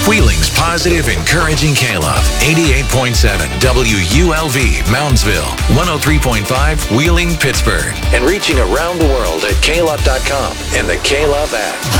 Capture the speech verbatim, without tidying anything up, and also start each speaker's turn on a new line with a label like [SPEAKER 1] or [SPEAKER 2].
[SPEAKER 1] Wheeling's positive, encouraging K-Love. eighty-eight point seven W U L V, Moundsville. one oh three point five, Wheeling, Pittsburgh. And reaching around the world at K Love dot com and the K-Love app.